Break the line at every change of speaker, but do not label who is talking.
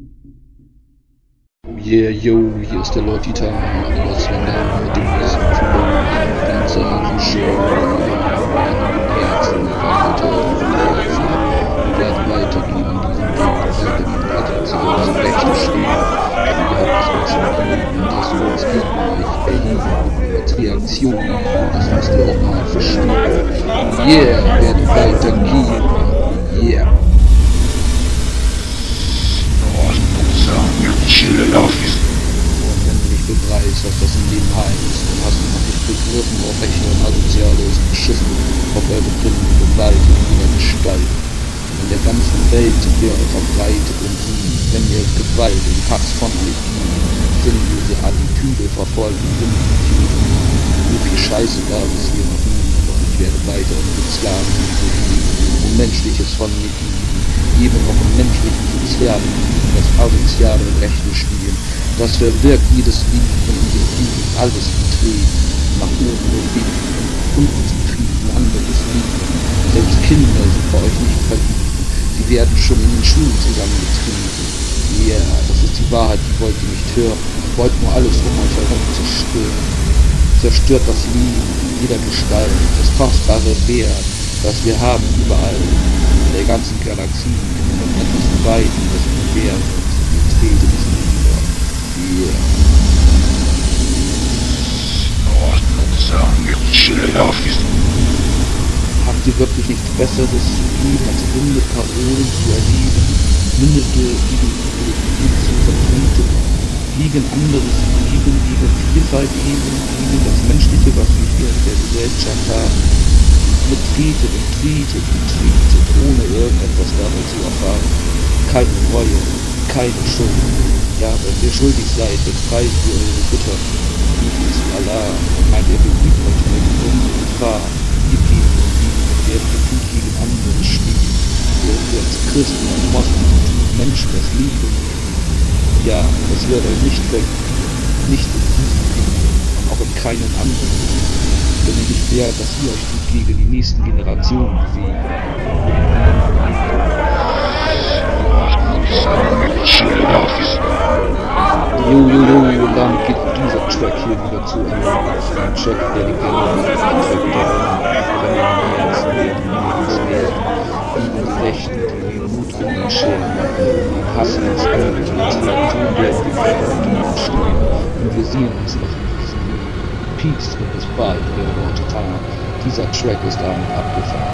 Yeah, yo, hier ist der Lord Titan, was wenn da mit dem nächsten Flow, ganze Show, Herzen, Leute, Herzen, wir werden weitergehen in diesem Weg, weitergehen, patriotische Rechte stehen, denn ihr habt es uns gegeben, das uns gegen euch erheben, als Reaktion, das müsst ihr auch mal verstehen, yeah, werden weitergehen, yeah. Und wenn du nicht begreifst, was das im Leben heißt, dann hast du noch nicht begriffen, auf welche asoziales Beschissen auf eure Gründe Gewalt in jeder Gestalt in der ganzen Welt wäre verbreitet und wenn ihr Gewalt und Hass von euch gibt, sinnlose Attitüde verfolgen, so viel Scheiße gab es hier noch nie, doch ich werde weiter mit Sklaven und Menschliches von mir geben auch im menschlichen sozialen das asoziale Rechte spielen. Das verwirkt jedes Lied und in dem Lied alles betreten, nach oben und Weg und unten zum Frieden, anderes Lied. Selbst Kinder sind bei euch nicht verliebt, die werden schon in den Schulen zusammengetrieben. Ja, das ist die Wahrheit, die wollt ihr nicht hören, wollt nur alles um euch herum zerstören. Zerstört das Leben in jeder Gestalt, das kostbare Wert, das wir haben überall, in der ganzen Galaxie, und etwas weit, das Universum, die Trete des Nieder. Yeah. Habt ihr wirklich nichts Besseres zu geben, als runde Parolen zu erheben, mündete Ideologien zu vertreten, liegen anderes Leben, liegen Vielfalt liegen das Menschliche, was wir hier in der Gesellschaft haben, betretet und tretet, ohne irgendetwas dabei zu erfahren. Keine Reue, keine Schuld. Ja, wenn ihr schuldig seid, befreit ihr eure Götter. Liebe zu Allah, meint ihr beübt euch mit unsere Gefahr. Gebt ihm und werden gefühlt gegen andere stehen. Während wir als Christen und Moslems Menschen das Liebe. Ja, das wird euch nicht weg, nicht in diesem Leben und auch in keinen anderen. Wenn ihr nicht wärt, dass ihr euch gut gegen die nächsten Generationen bewegt. Jo, damit geht dieser Track hier wieder zu Ende. Ein Track, der die Gänge gegen die Rechten, die den Mut um den Scheren machen, den Hass ins Auge, die Kreaturen werden die stehen. Und wir sehen uns noch in diesem Peace und bis bald, der Lord Titan. Dieser Track ist damit abgefahren.